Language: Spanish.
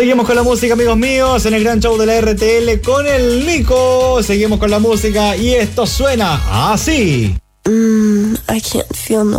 Seguimos con la música, amigos míos, en el gran show de la RTL con el Nico. Seguimos con la música y esto suena así. I can't feel no